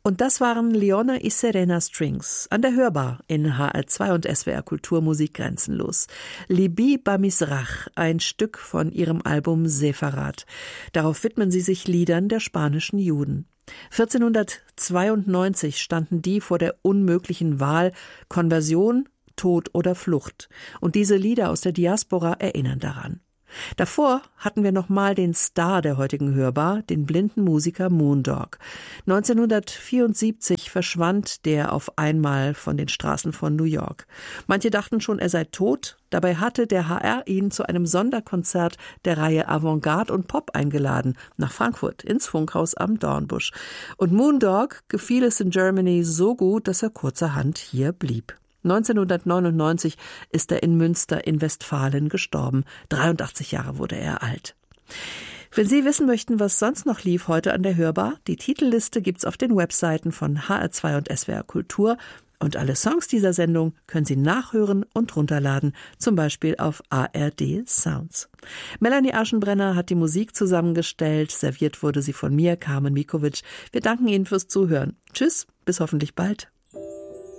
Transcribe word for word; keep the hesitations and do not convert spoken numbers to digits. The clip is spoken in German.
Und das waren Leona y Serena Strings an der Hörbar in H R zwei und S W R Kulturmusik grenzenlos. Libi Bamisrach, ein Stück von ihrem Album Sefarat. Darauf widmen sie sich Liedern der spanischen Juden. vierzehnhundertzweiundneunzig standen die vor der unmöglichen Wahl Konversion, Tod oder Flucht. Und diese Lieder aus der Diaspora erinnern daran. Davor hatten wir nochmal den Star der heutigen Hörbar, den blinden Musiker Moondog. neunzehnhundertvierundsiebzig verschwand der auf einmal von den Straßen von New York. Manche dachten schon, er sei tot. Dabei hatte der H R ihn zu einem Sonderkonzert der Reihe Avantgarde und Pop eingeladen, nach Frankfurt, ins Funkhaus am Dornbusch. Und Moondog gefiel es in Germany so gut, dass er kurzerhand hier blieb. neunzehnhundertneunundneunzig ist er in Münster in Westfalen gestorben. dreiundachtzig Jahre wurde er alt. Wenn Sie wissen möchten, was sonst noch lief heute an der Hörbar, die Titelliste gibt's auf den Webseiten von H R zwei und S W R Kultur. Und alle Songs dieser Sendung können Sie nachhören und runterladen, zum Beispiel auf A R D Sounds. Melanie Aschenbrenner hat die Musik zusammengestellt. Serviert wurde sie von mir, Carmen Mikovic. Wir danken Ihnen fürs Zuhören. Tschüss, bis hoffentlich bald.